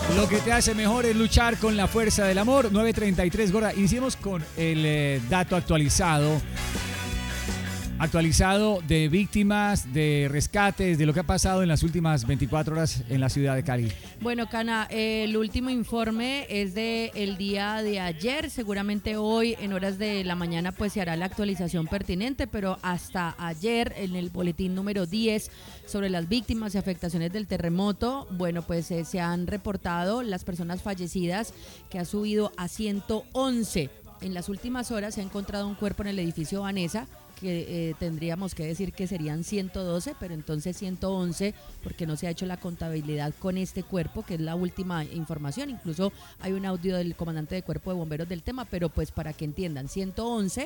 Lo que te hace mejor es luchar con la fuerza del amor. 9:33, Gorda. Iniciemos con el dato actualizado de víctimas, de rescates, de lo que ha pasado en las últimas 24 horas en la ciudad de Cali. Bueno, Cana, el último informe es del día de ayer. Seguramente hoy, en horas de la mañana, pues se hará la actualización pertinente, pero hasta ayer, en el boletín número 10 sobre las víctimas y afectaciones del terremoto, bueno, pues se han reportado las personas fallecidas, que ha subido a 111. En las últimas horas se ha encontrado un cuerpo en el edificio Vanessa, que tendríamos que decir que serían 112, pero entonces 111, porque no se ha hecho la contabilidad con este cuerpo, que es la última información. Incluso hay un audio del comandante de Cuerpo de Bomberos del tema, pero pues para que entiendan, 111,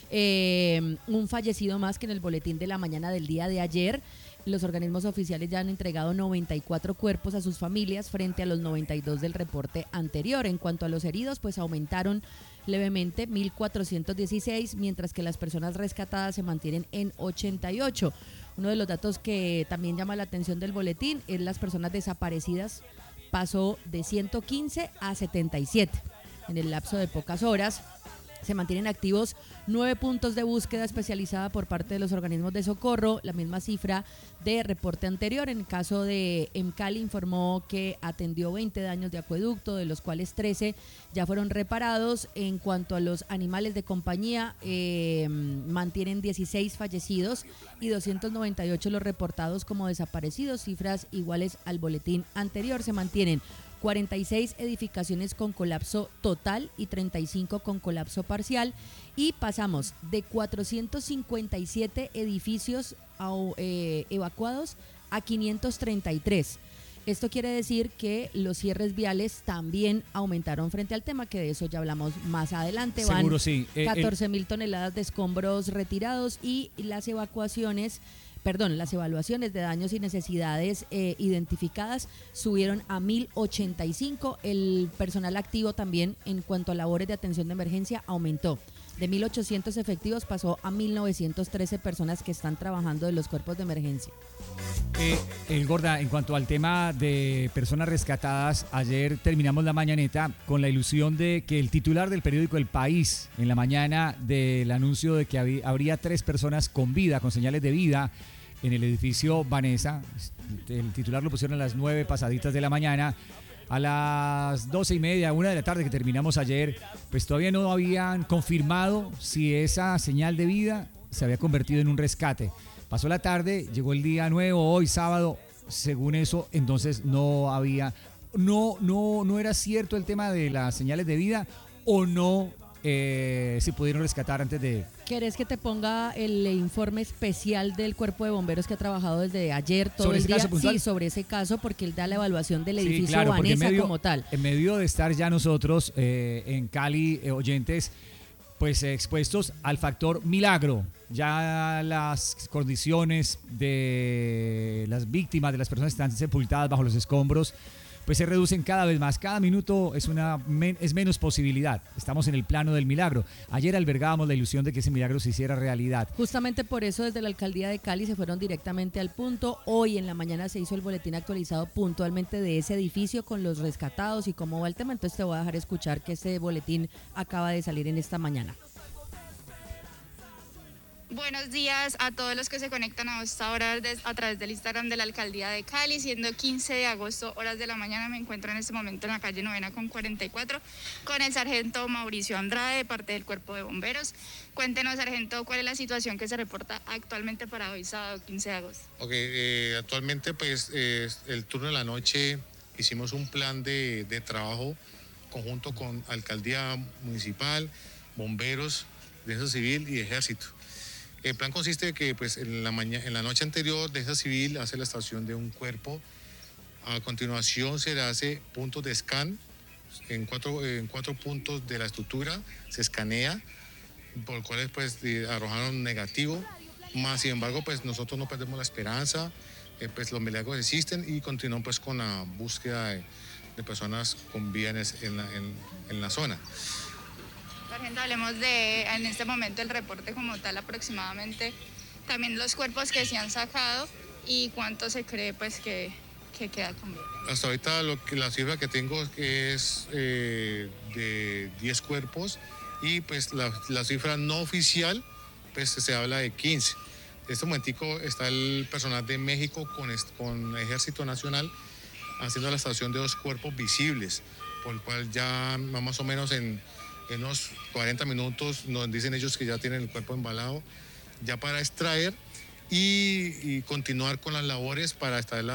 un fallecido más que en el boletín de la mañana del día de ayer. Los organismos oficiales ya han entregado 94 cuerpos a sus familias frente a los 92 del reporte anterior. En cuanto a los heridos, pues aumentaron levemente, 1.416, mientras que las personas rescatadas se mantienen en 88. Uno de los datos que también llama la atención del boletín es las personas desaparecidas, pasó de 115 a 77 en el lapso de pocas horas. Se mantienen activos 9 puntos de búsqueda especializada por parte de los organismos de socorro, la misma cifra de reporte anterior. En el caso de Cali informó que atendió 20 daños de acueducto, de los cuales 13 ya fueron reparados. En cuanto a los animales de compañía, mantienen 16 fallecidos y 298 los reportados como desaparecidos, cifras iguales al boletín anterior. Se mantienen 46 edificaciones con colapso total y 35 con colapso parcial, y pasamos de 457 edificios evacuados a 533. Esto quiere decir que los cierres viales también aumentaron frente al tema, que de eso ya hablamos más adelante. Seguro, van sí. 14.000 toneladas de escombros retirados, y las evaluaciones de daños y necesidades identificadas subieron a 1.085. El personal activo también, en cuanto a labores de atención de emergencia, aumentó. De 1.800 efectivos pasó a 1.913 personas que están trabajando en los cuerpos de emergencia. Gorda, en cuanto al tema de personas rescatadas, ayer terminamos la mañaneta con la ilusión de que el titular del periódico El País, en la mañana del anuncio de que habría 3 personas con vida, con señales de vida, en el edificio Vanessa. El titular lo pusieron a las 9 pasaditas de la mañana. A las 12:30, 1 de la tarde que terminamos ayer, pues todavía no habían confirmado si esa señal de vida se había convertido en un rescate. Pasó la tarde, llegó el día nuevo, hoy sábado, según eso, entonces no era cierto el tema de las señales de vida, o no se pudieron rescatar antes de... ¿Querés que te ponga el informe especial del Cuerpo de Bomberos que ha trabajado desde ayer todo el día? Sí, sobre ese caso, porque él da la evaluación del edificio, claro, Vanessa como tal. En medio de estar ya nosotros en Cali, oyentes, pues expuestos al factor milagro, ya las condiciones de las víctimas, de las personas que están sepultadas bajo los escombros, pues se reducen cada vez más. Cada minuto es menos posibilidad. Estamos en el plano del milagro. Ayer albergábamos la ilusión de que ese milagro se hiciera realidad. Justamente por eso desde la alcaldía de Cali se fueron directamente al punto. Hoy en la mañana se hizo el boletín actualizado puntualmente de ese edificio con los rescatados y cómo va el tema. Entonces te voy a dejar escuchar que ese boletín acaba de salir en esta mañana. Buenos días a todos los que se conectan a esta hora a través del Instagram de la Alcaldía de Cali. Siendo 15 de agosto, horas de la mañana, me encuentro en este momento en la calle Novena con 44 con el sargento Mauricio Andrade, de parte del Cuerpo de Bomberos. Cuéntenos, sargento, cuál es la situación que se reporta actualmente para hoy, sábado 15 de agosto. Actualmente, pues, el turno de la noche hicimos un plan de trabajo conjunto con Alcaldía Municipal, Bomberos, Defensa Civil y Ejército. El plan consiste en que pues, en la noche anterior, Defensa Civil hace la estación de un cuerpo. A continuación se le hace puntos de scan en cuatro puntos de la estructura, se escanea, por los cuales pues, arrojaron negativo. Más sin embargo, pues, nosotros no perdemos la esperanza, pues, los milagros existen y continuamos pues, con la búsqueda de personas con vida en la zona. Sargento, hablemos de, en este momento, el reporte como tal aproximadamente, también los cuerpos que se han sacado y cuánto se cree pues que que queda con vida. Hasta ahorita la cifra que tengo es de 10 cuerpos y pues la cifra no oficial pues se habla de 15. En este momentico está el personal de México con Ejército Nacional haciendo la extracción de 2 cuerpos visibles, por el cual ya más o menos en unos 40 minutos nos dicen ellos que ya tienen el cuerpo embalado ya para extraer y continuar con las labores para extraer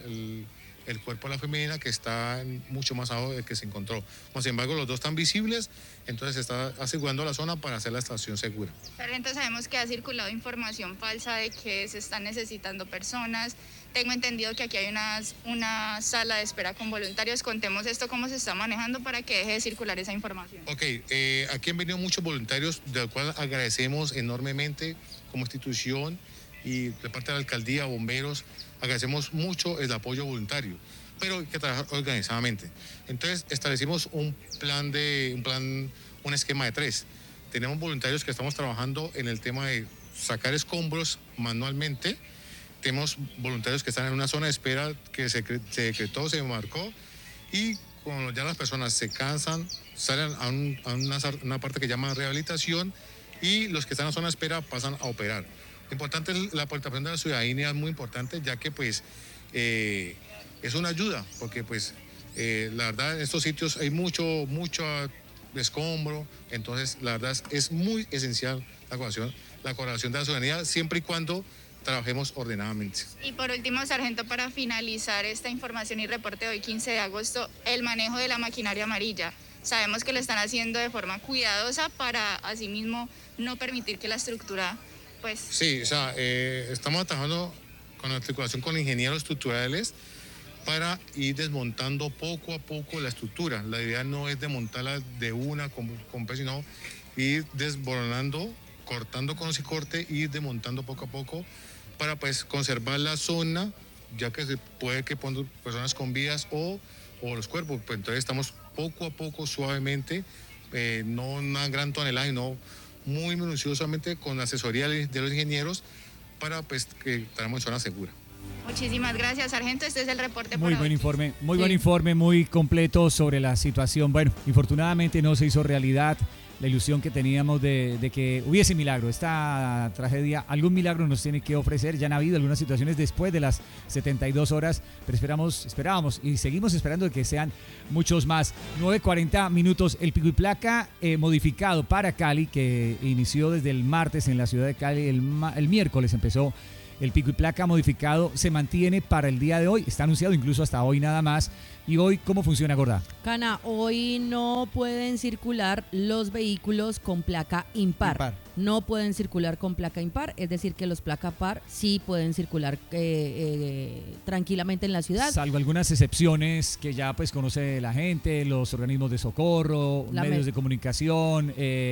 el cuerpo de la femenina, que está mucho más abajo del que se encontró. Sin embargo, los 2 están visibles, entonces se está asegurando la zona para hacer la extracción segura. Sargento, sabemos que ha circulado información falsa de que se están necesitando personas. Tengo entendido que aquí hay una sala de espera con voluntarios. Contemos esto, cómo se está manejando para que deje de circular esa información. Ok, aquí han venido muchos voluntarios, de los cuales agradecemos enormemente como institución y de parte de la alcaldía, bomberos, agradecemos mucho el apoyo voluntario, pero hay que trabajar organizadamente. Entonces establecimos un esquema de 3. Tenemos voluntarios que estamos trabajando en el tema de sacar escombros manualmente. Tenemos voluntarios que están en una zona de espera que se decretó, se marcó, y cuando ya las personas se cansan, salen a una parte que llama rehabilitación, y los que están en la zona de espera pasan a operar. Importante, la participación de la ciudadanía es muy importante, ya que pues es una ayuda, porque pues la verdad en estos sitios hay mucho escombro, entonces la verdad es muy esencial la colaboración de la ciudadanía, siempre y cuando trabajemos ordenadamente. Y por último, sargento, para finalizar esta información y reporte de hoy, 15 de agosto, el manejo de la maquinaria amarilla. Sabemos que lo están haciendo de forma cuidadosa para asimismo no permitir que la estructura pues... Sí, o sea, estamos trabajando con la articulación con ingenieros estructurales para ir desmontando poco a poco la estructura. La idea no es desmontarla de una con peso, sino ir desboronando, cortando con cicorte y ir desmontando poco a poco para pues conservar la zona, ya que se puede que pongan personas con vidas o los cuerpos. Pues entonces estamos poco a poco, suavemente, no una gran tonelada, sino muy minuciosamente con la asesoría de los ingenieros para pues que estemos en zona segura. Muchísimas gracias, sargento. Este es el reporte. Muy buen informe, buen informe, muy completo sobre la situación. Bueno, infortunadamente no se hizo realidad la ilusión que teníamos de que hubiese milagro. Esta tragedia, algún milagro nos tiene que ofrecer. Ya han habido algunas situaciones después de las 72 horas, pero esperábamos y seguimos esperando que sean muchos más. 9:40 minutos. El pico y placa modificado para Cali, que inició desde el martes en la ciudad de Cali, el miércoles empezó. El pico y placa modificado se mantiene para el día de hoy. Está anunciado incluso hasta hoy nada más. ¿Y hoy cómo funciona, Gorda? Cana, hoy no pueden circular los vehículos con placa impar. No pueden circular con placa impar, es decir, que los placa par sí pueden circular tranquilamente en la ciudad. Salvo algunas excepciones que ya pues conoce la gente, los organismos de socorro, medios de comunicación.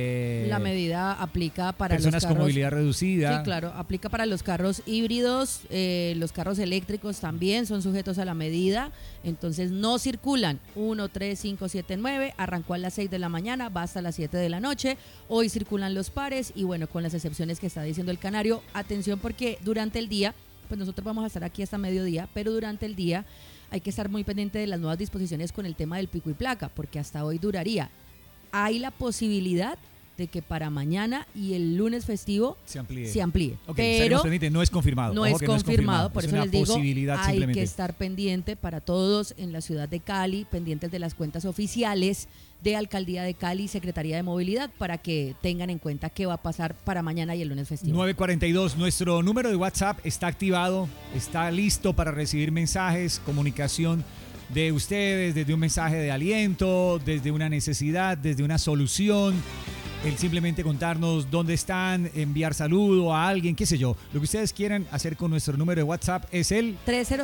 La medida aplica para personas los carros con movilidad reducida. Sí, claro, aplica para los carros híbridos, los carros eléctricos también son sujetos a la medida, entonces no circulan. 1, 3, 5, 7, 9, arrancó a las 6 de la mañana, va hasta las 7 de la noche, hoy circulan los pares y bueno, con las excepciones que está diciendo el canario, atención porque durante el día, pues nosotros vamos a estar aquí hasta mediodía, pero durante el día hay que estar muy pendiente de las nuevas disposiciones con el tema del pico y placa, porque hasta hoy duraría. Hay la posibilidad de que para mañana y el lunes festivo se amplíe. Okay, pero no es confirmado. No es confirmado, por eso les digo, hay simplemente que estar pendiente para todos en la ciudad de Cali, pendientes de las cuentas oficiales de Alcaldía de Cali y Secretaría de Movilidad para que tengan en cuenta qué va a pasar para mañana y el lunes festivo. 9:42, nuestro número de WhatsApp está activado, está listo para recibir mensajes, comunicación de ustedes, desde un mensaje de aliento, desde una necesidad, desde una solución. El simplemente contarnos dónde están, enviar saludo a alguien, qué sé yo. Lo que ustedes quieran hacer con nuestro número de WhatsApp es el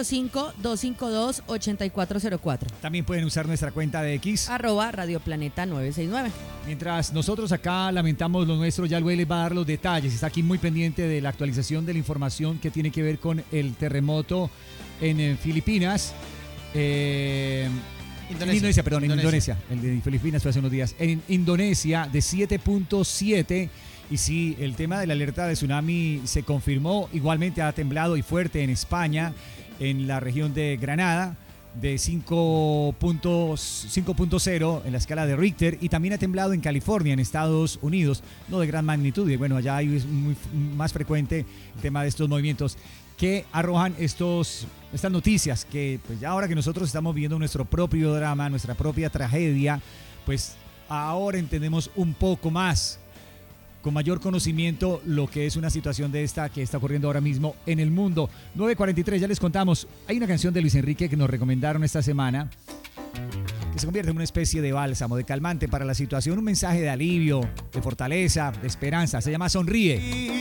305-252-8404. También pueden usar nuestra cuenta de X @radioplaneta 969. Mientras nosotros acá lamentamos lo nuestro, ya luego les va a dar los detalles. Está aquí muy pendiente de la actualización de la información que tiene que ver con el terremoto en Filipinas. Indonesia. El de Filipinas fue hace unos días. En Indonesia de 7.7 Y sí, el tema de la alerta de tsunami se confirmó. Igualmente ha temblado y fuerte en España, en la región de Granada, de 5.0 en la escala de Richter, y también ha temblado en California, en Estados Unidos, no de gran magnitud. Y bueno, allá es más frecuente el tema de estos movimientos que arrojan estas noticias, que pues ya ahora que nosotros estamos viviendo nuestro propio drama, nuestra propia tragedia, pues ahora entendemos un poco más, con mayor conocimiento, lo que es una situación de esta que está ocurriendo ahora mismo en el mundo. 9:43, ya les contamos. Hay una canción de Luis Enrique que nos recomendaron esta semana, que se convierte en una especie de bálsamo, de calmante para la situación, un mensaje de alivio, de fortaleza, de esperanza. Se llama Sonríe.